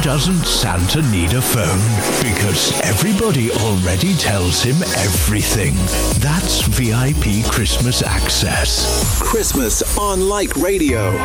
doesn't Santa need a phone? Because everybody already tells him everything. That's VIP Christmas Access. Christmas on Light Radio.